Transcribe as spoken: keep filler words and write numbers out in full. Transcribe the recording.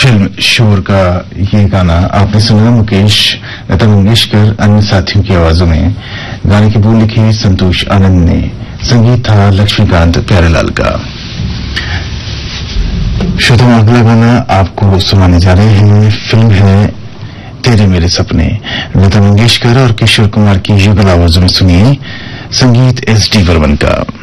Film शोर का ये गाना आपने सुना मुकेश, लता मंगेशकर, अन्य साथियों की आवाजों में। गाने की बोल लिखी संतोष आनंद ने, संगीत था लक्ष्मीकांत प्यारेलाल का। श्रोताओं, अगला गाना आपको सुनाने जा रहे हैं। फिल्म है तेरे मेरे सपने। लता मंगेशकर और किशोर कुमार की युगल आवाजों में सुनिए, संगीत एस डी वर्मन का।